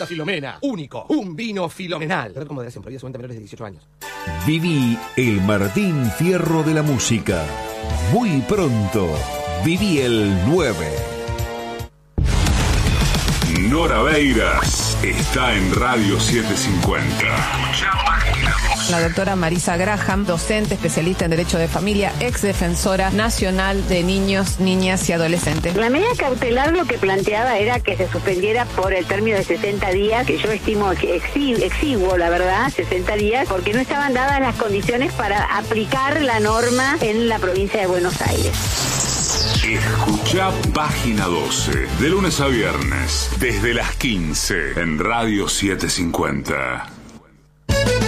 Filomena. Único. Un vino filomenal. Ver como moderación. Prohibida su venta a menores de 18 años. Viví el Martín Fierro de la música. Muy pronto. Viví el 9. Nora Beiras está en Radio 750. La doctora Marisa Graham, docente, especialista en Derecho de Familia, ex defensora nacional de niños, niñas y adolescentes. La medida cautelar lo que planteaba era que se suspendiera por el término de 60 días, que yo estimo que exiguo, la verdad, 60 días, porque no estaban dadas las condiciones para aplicar la norma en la provincia de Buenos Aires. Escuchá Página 12, de lunes a viernes, desde las 15, en Radio 750.